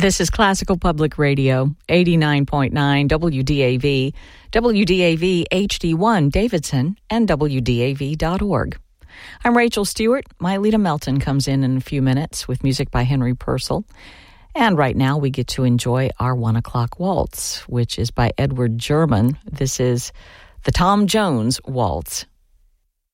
This is Classical Public Radio, 89.9 WDAV, WDAV HD1 Davidson, and WDAV.org. I'm Rachel Stewart. Mylita Melton comes in a few minutes with music by Henry Purcell. And right now we get to enjoy our 1 o'clock waltz, which is by Edward German. This is the Tom Jones Waltz.